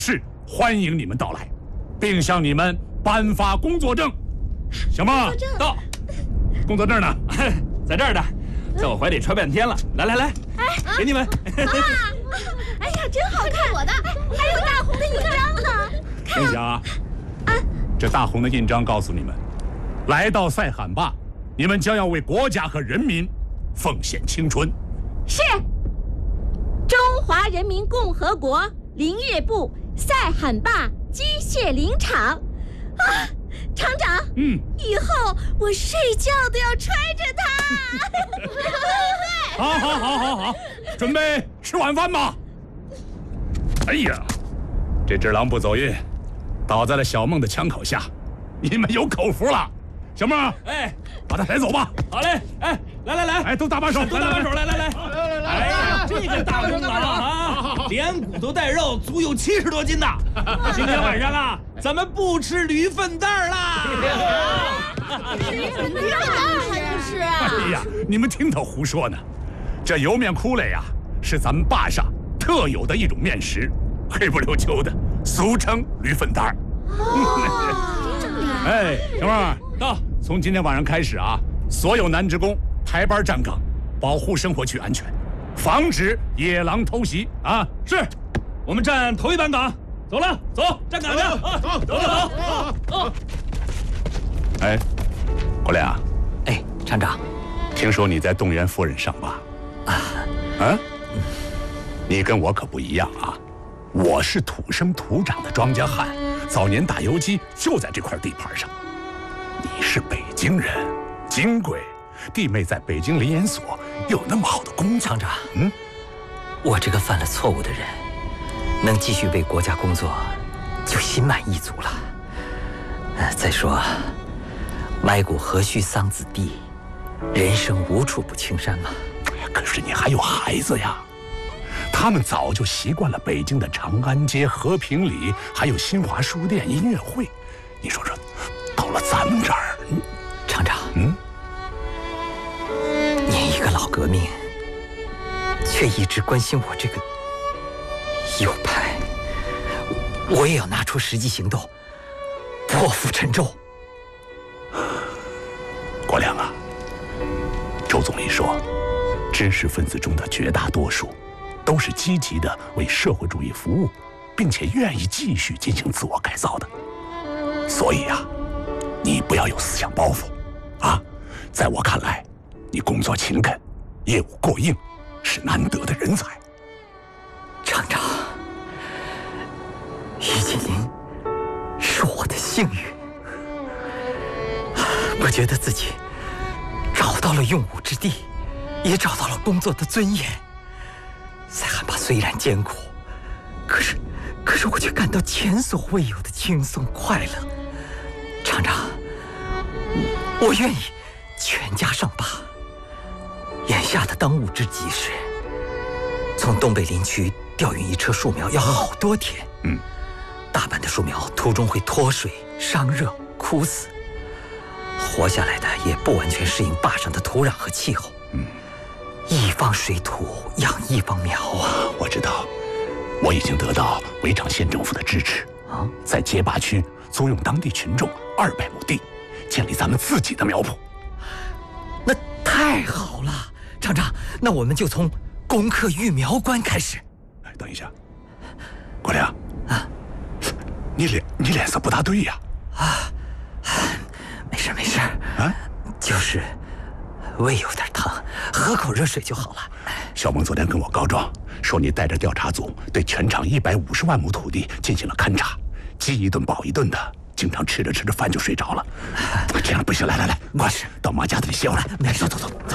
是欢迎你们到来，并向你们颁发工作证。小梦，到。工作证呢？ 在这儿呢，在我怀里揣半天了。来，给你们。 哎呀，真好看！我的，还有大红的印章呢。 听讲啊，这大红的印章告诉你们，来到塞罕坝，你们将要为国家和人民奉献青春。 是。中华人民共和国林业部塞罕坝机械林场。啊，厂长，以后我睡觉都要揣着它。 好，准备吃晚饭吧。哎呀，这只狼不走运，倒在了小梦的枪口下，你们有口福了。小梦，把他抬走吧。 好嘞，来， 都搭把手， 来。哎呀，这个大公狼啊，连骨头带肉，足有70多斤呢。今天晚上啊，咱们不吃驴粪蛋啦。 驴粪蛋还不是啊？ 哎呀，你们听他胡说呢。这油面窟窿呀，是咱们坝上特有的一种面食，黑不溜秋的，俗称驴粪蛋。哎，小妹到，从今天晚上开始啊，所有男职工排班站岗，保护生活区安全，防止野狼偷袭啊！ 是，我们站头一班岗。走了，走，站岗去啊！走。 哎，国亮， 厂长， 听说你在动员夫人上坝你跟我可不一样啊，我是土生土长的庄稼汉，早年打游击就在这块地盘上。你是北京人，金贵，弟妹在北京林研所有那么好的工作。 厂长，我这个犯了错误的人，能继续为国家工作，就心满意足了。再说，埋骨何须桑梓地，人生无处不青山嘛。 可是你还有孩子呀，他们早就习惯了北京的长安街、和平里，还有新华书店、音乐会。你说说，到了咱们这儿， 厂长，您一个老革命，却一直关心我这个右派，我也要拿出实际行动，破釜沉舟。 国亮啊，周总理说，知识分子中的绝大多数都是积极的为社会主义服务，并且愿意继续进行自我改造的。所以啊，你不要有思想包袱啊！在我看来，你工作勤恳，业务过硬，是难得的人才。 厂长，遇见您是我的幸运，我觉得自己找到了用武之地，也找到了工作的尊严。塞罕坝虽然艰苦，可是我却感到前所未有的轻松快乐。厂长，我愿意全家上坝。眼下的当务之急是，从东北林区调运一车树苗要好多天，大半的树苗途中会脱水、伤热、枯死，活下来的也不完全适应坝上的土壤和气候。一方水土养一方苗啊！ 我知道，我已经得到违长县政府的支持在结坝区租用当地群众200亩地，建立咱们自己的苗圃。 那太好了，厂长，那我们就从攻克育苗关开始。 等一下，国亮你脸色不大对呀。 没事就是胃有点疼，喝口热水就好了。 小孟昨天跟我告状，说你带着调查组对全场150万亩土地进行了勘察，饥一顿饱一顿的，经常吃着饭就睡着了。这样不行，来，快到马家子里歇会儿。 走。